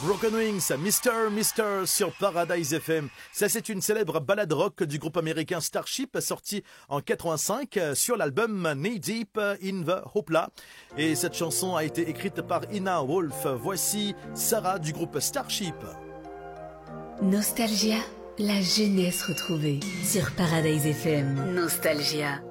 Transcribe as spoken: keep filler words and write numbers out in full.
Broken Wings, Mister Mister sur Paradise F M. Ça, c'est une célèbre ballade rock du groupe américain Starship, sortie en quatre-vingt-cinq sur l'album Knee Deep in the Hoopla. Et cette chanson a été écrite par Ina Wolf. Voici Sarah du groupe Starship. Nostalgia, la jeunesse retrouvée sur Paradise F M. Nostalgia.